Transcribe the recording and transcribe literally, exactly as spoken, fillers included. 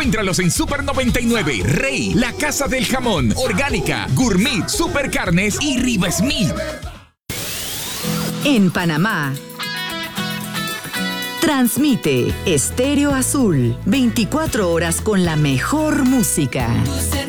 Encuéntralos en Super noventa y nueve, Rey, La Casa del Jamón, Orgánica, Gourmet, Super Carnes y Riva Smith. En Panamá, transmite Estéreo Azul, veinticuatro horas con la mejor música.